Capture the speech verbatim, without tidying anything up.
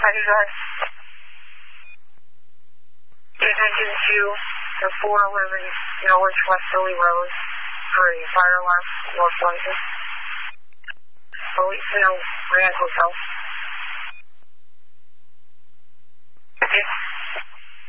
Roger that. Attention to the four eleven Northwest Philly Road for a fire alarm, North London. Police now, Rand Hotel. Okay.